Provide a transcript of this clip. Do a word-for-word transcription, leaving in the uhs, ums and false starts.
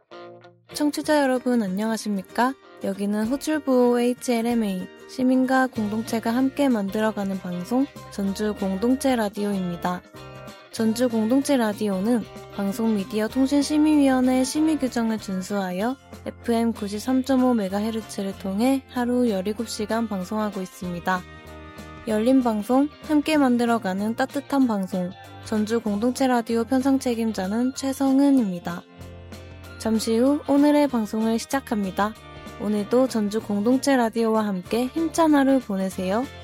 청취자 여러분 안녕하십니까? 여기는 호출부호 에이치엘엠에이 시민과 공동체가 함께 만들어가는 방송 전주 공동체 라디오입니다. 전주 공동체 라디오는 방송미디어통신심의위원회 심의규정을 준수하여 에프엠 구십삼 점 오 메가헤르츠를 통해 하루 열일곱 시간 방송하고 있습니다. 열린 방송, 함께 만들어가는 따뜻한 방송 전주 공동체 라디오 편성 책임자는 최성은입니다. 잠시 후 오늘의 방송을 시작합니다. 오늘도 전주 공동체 라디오와 함께 힘찬 하루 보내세요.